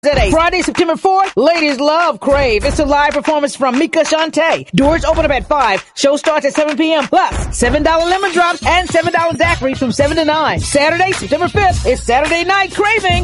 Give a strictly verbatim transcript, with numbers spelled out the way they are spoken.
At eight. Friday, September fourth, ladies love Crave. It's a live performance from Mika Shantae. Doors open up at five. Show starts at seven p.m. Plus, seven dollar lemon drops and seven dollar daiquiris from seven to nine. Saturday, September fifth, is Saturday Night Craving.